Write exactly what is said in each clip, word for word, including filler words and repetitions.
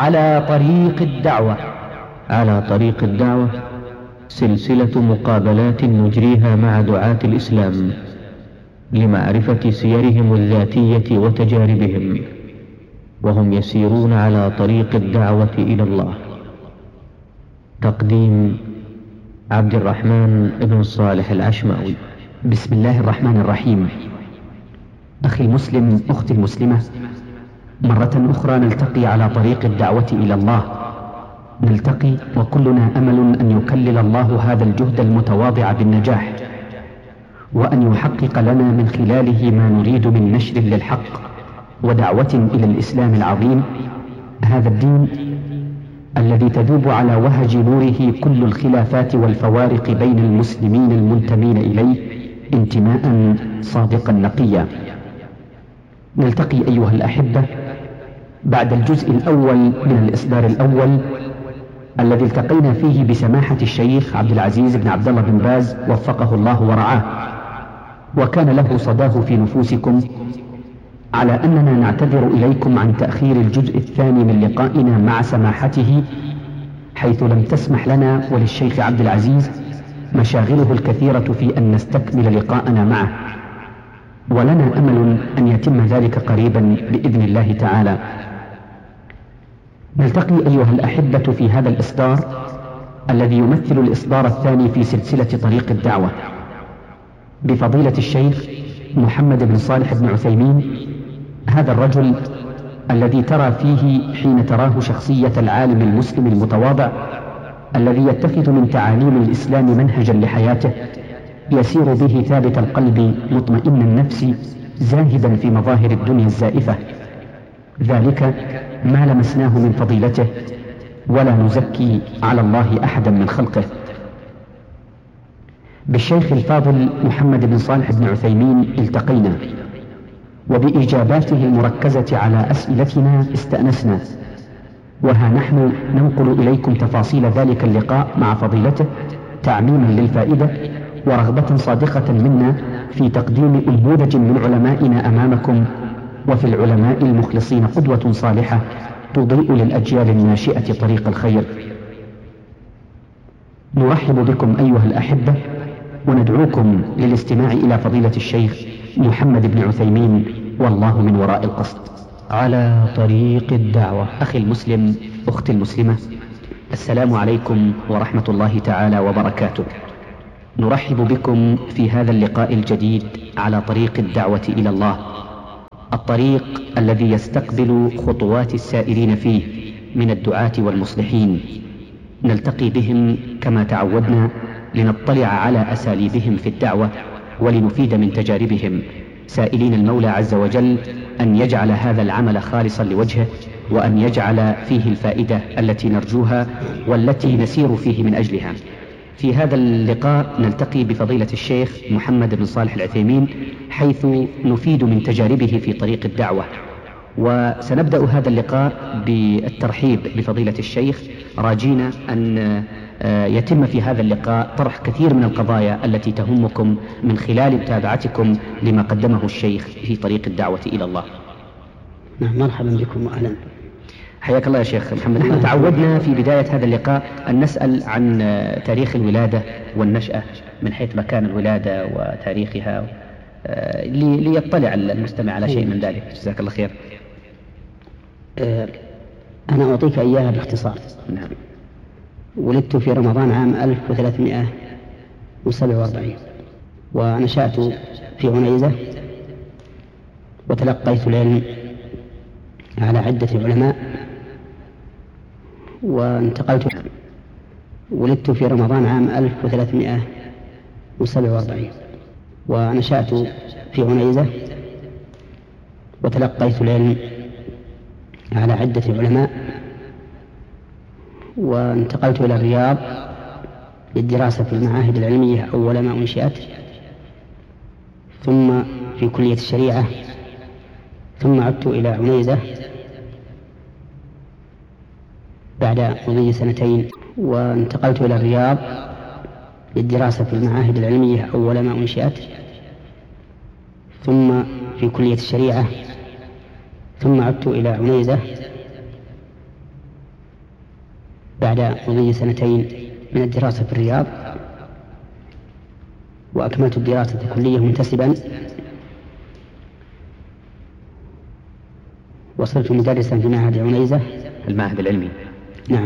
على طريق الدعوة. على طريق الدعوة سلسلة مقابلات نجريها مع دعاة الإسلام لمعرفة سيرهم الذاتية وتجاربهم وهم يسيرون على طريق الدعوة إلى الله. تقديم عبد الرحمن بن صالح العشماوي. بسم الله الرحمن الرحيم. أخي المسلم، أختي المسلمة، مرة أخرى نلتقي على طريق الدعوة إلى الله. نلتقي وكلنا أمل أن يكلل الله هذا الجهد المتواضع بالنجاح، وأن يحقق لنا من خلاله ما نريد من نشر للحق ودعوة إلى الإسلام العظيم، هذا الدين الذي تذوب على وهج نوره كل الخلافات والفوارق بين المسلمين المنتمين إليه انتماء صادقا نقيا. نلتقي أيها الأحبة بعد الجزء الأول من الإصدار الأول الذي التقينا فيه بسماحة الشيخ عبد العزيز بن عبد الله بن باز وفقه الله ورعاه، وكان له صداه في نفوسكم، على أننا نعتذر إليكم عن تأخير الجزء الثاني من لقائنا مع سماحته، حيث لم تسمح لنا وللشيخ عبد العزيز مشاغله الكثيرة في أن نستكمل لقاءنا معه، ولنا أمل أن يتم ذلك قريبا بإذن الله تعالى. نلتقي أيها الأحبة في هذا الإصدار الذي يمثل الإصدار الثاني في سلسلة طريق الدعوة بفضيلة الشيخ محمد بن صالح بن عثيمين، هذا الرجل الذي ترى فيه حين تراه شخصية العالم المسلم المتواضع الذي يتخذ من تعاليم الإسلام منهجا لحياته، يسير به ثابت القلب مطمئن النفس زاهدا في مظاهر الدنيا الزائفة. ذلك ما لمسناه من فضيلته، ولا نزكي على الله أحدا من خلقه. بالشيخ الفاضل محمد بن صالح بن عثيمين التقينا، وبإجاباته المركزة على أسئلتنا استأنسنا، وها نحن ننقل إليكم تفاصيل ذلك اللقاء مع فضيلته تعميما للفائدة ورغبة صادقة منا في تقديم أنموذج من علمائنا أمامكم، وفي العلماء المخلصين قدوة صالحة تضيء للأجيال الناشئة طريق الخير. نرحب بكم أيها الأحبة، وندعوكم للاستماع إلى فضيلة الشيخ محمد بن عثيمين، والله من وراء القصد. على طريق الدعوة. أخي المسلم، أختي المسلمة، السلام عليكم ورحمة الله تعالى وبركاته. نرحب بكم في هذا اللقاء الجديد على طريق الدعوة إلى الله، الطريق الذي يستقبل خطوات السائرين فيه من الدعاة والمصلحين. نلتقي بهم كما تعودنا لنطلع على أساليبهم في الدعوة ولنفيد من تجاربهم، سائلين المولى عز وجل أن يجعل هذا العمل خالصا لوجهه، وأن يجعل فيه الفائدة التي نرجوها والتي نسير فيه من أجلها. في هذا اللقاء نلتقي بفضيلة الشيخ محمد بن صالح العثيمين، حيث نفيد من تجاربه في طريق الدعوة. وسنبدأ هذا اللقاء بالترحيب بفضيلة الشيخ، راجين أن يتم في هذا اللقاء طرح كثير من القضايا التي تهمكم من خلال متابعتكم لما قدمه الشيخ في طريق الدعوة إلى الله. نعم، مرحبا بكم وأهلا. حياك الله يا شيخ محمد. نحن تعودنا في بداية هذا اللقاء أن نسأل عن تاريخ الولادة والنشأة من حيث مكان الولادة وتاريخها، ليطلع المستمع على شيء من ذلك. جزاك الله خير. أنا أعطيك إياها باختصار. نعم. ولدت في رمضان عام ألف وثلاثمائة وسبعة وأربعين، ونشأت في عنيزة، وتلقيت العلم على عدة علماء، وانتقلت. ولدت في رمضان عام ألف وثلاثمائة وسبعة وأربعين، ونشأت في عنيزة، وتلقيت العلم على عدة علماء، وانتقلت إلى الرياض للدراسة في المعاهد العلمية أول ما أنشئت، ثم في كلية الشريعة، ثم عدت إلى عنيزة بعد مضي سنتين، وانتقلت إلى الرياض للدراسة في المعاهد العلمية أول ما أنشئت، ثم في كلية الشريعة، ثم عدت إلى عنيزة بعد مضي سنتين من الدراسة في الرياض، وأكملت الدراسة الكلية منتسبا، وصرت مدرسا في معهد عنيزة المعهد العلمي. نعم.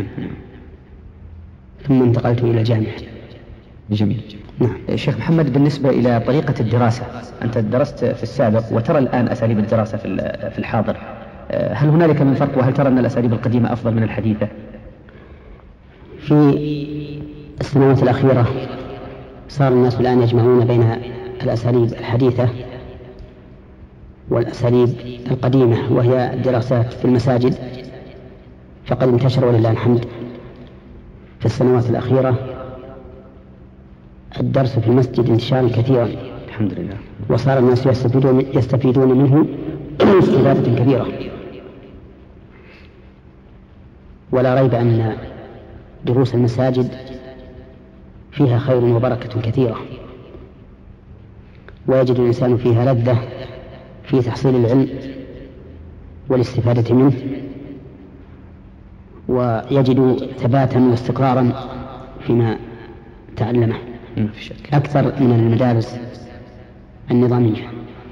ثم انتقلت إلى الجامعة. جميل. نعم. شيخ محمد، بالنسبة إلى طريقة الدراسة، أنت درست في السابق وترى الآن أساليب الدراسة في الحاضر، هل هنالك من فرق، وهل ترى أن الأساليب القديمة أفضل من الحديثة؟ في السنوات الأخيرة صار الناس الآن يجمعون بين الأساليب الحديثة والأساليب القديمة، وهي الدراسات في المساجد، فقد انتشر ولله الحمد في السنوات الأخيرة الدرس في المسجد انتشارا كثيرا الحمد لله، وصار الناس يستفيدون, يستفيدون منه استفادة كبيرة. ولا ريب أن دروس المساجد فيها خير وبركة كثيرة، ويجد الإنسان فيها لذة في تحصيل العلم والاستفادة منه، ويجد ثباتا واستقرارا فيما تعلمه أكثر من المدارس النظامية.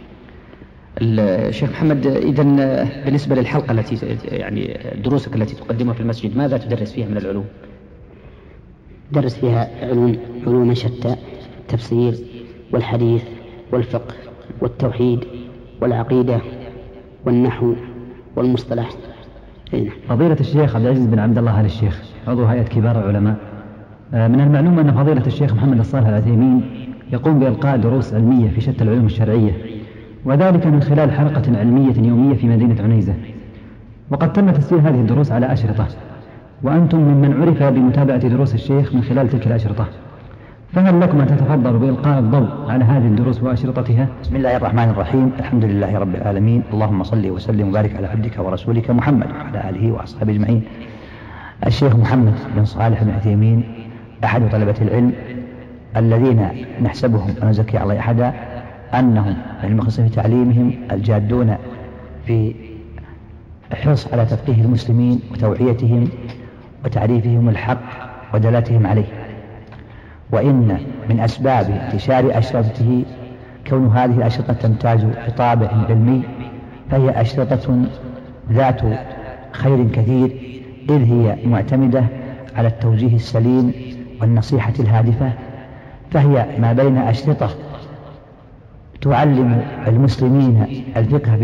الشيخ محمد، إذن بالنسبة للحلقة التي يعني دروسك التي تقدمها في المسجد، ماذا تدرس فيها من العلوم؟ درس فيها علوم علوم شتى، التفسير والحديث والفقه والتوحيد والعقيدة والنحو والمصطلح. فضيلة الشيخ عبد العزيز بن عبد الله آل الشيخ، عضو هيئة كبار العلماء، من المعلوم أن فضيلة الشيخ محمد الصالح العثيمين يقوم بإلقاء دروس علمية في شتى العلوم الشرعية، وذلك من خلال حلقة علمية يومية في مدينة عنيزة، وقد تم تسجيل هذه الدروس على أشرطة، وأنتم ممن عرف بمتابعة دروس الشيخ من خلال تلك الأشرطة، فهل لكم أن تتفضلوا بإلقاء الضوء على هذه الدروس وأشرطتها؟ بسم الله الرحمن الرحيم، الحمد لله رب العالمين، اللهم صل وسلم وبارك على عبدك ورسولك محمد وعلى آله وأصحابه أجمعين. الشيخ محمد بن صالح بن عثيمين أحد طلبة العلم الذين نحسبهم ونزكي على أحدا أنهم المخلصين في تعليمهم الجادون في الحرص على تفقيه المسلمين وتوعيتهم وتعريفهم الحق ودلالتهم عليه. وإن من أسباب انتشار أشرطته كون هذه الأشرطة تمتاز بطابع علمي، فهي أشرطة ذات خير كثير، إذ هي معتمدة على التوجيه السليم والنصيحة الهادفة، فهي ما بين أشرطة تعلم المسلمين الفقه